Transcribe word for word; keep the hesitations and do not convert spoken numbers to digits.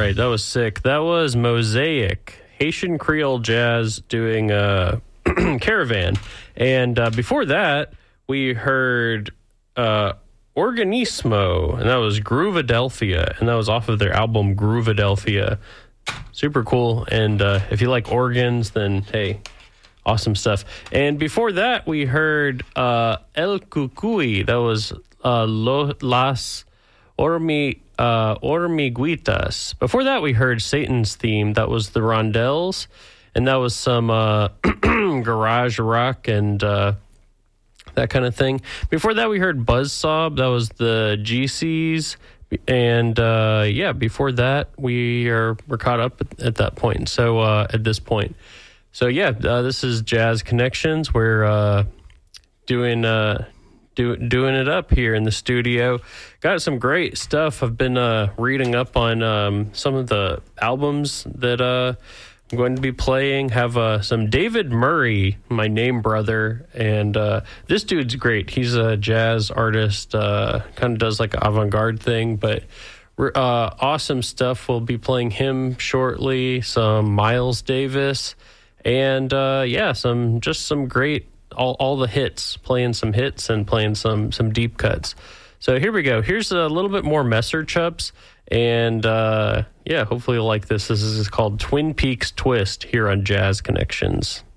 right. That was sick. That was Mosaic, Haitian Creole Jazz doing uh, Caravan. And uh, before that, we heard uh, Organismo, and that was Groovadelphia, and that was off of their album Groovadelphia. Super cool. And uh, if you like organs, then hey, awesome stuff. And before that, we heard uh, El Cucuy. That was uh, Lo, Las Ormi, uh, Ormiguitas. Before that, we heard Satan's Theme. That was the Rondelles. And that was some uh, garage rock and uh, that kind of thing. Before that, we heard Buzzsaw. That was the G Cs. And uh, yeah, before that, we are we're caught up at, at that point. So uh, at this point. So yeah, uh, this is Jazz Connections. We're uh, doing uh, do, doing it up here in the studio. Got some great stuff. I've been uh, reading up on um, some of the albums that uh, I'm going to be playing. Have uh, some David Murray, my name brother, and uh, this dude's great. He's a jazz artist, uh, kind of does like an avant-garde thing, but uh, awesome stuff. We'll be playing him shortly. Some Miles Davis. And, uh, yeah, some just some great, all, all the hits, playing some hits and playing some some deep cuts. So here we go. Here's a little bit more Messer Chups. And, uh, yeah, hopefully you'll like this. This is called Twin Peaks Twist here on Jazz Connections.